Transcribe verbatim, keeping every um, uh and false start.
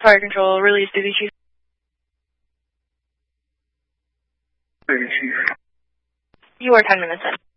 Fire control, release duty chief. Duty chief. You are ten minutes in.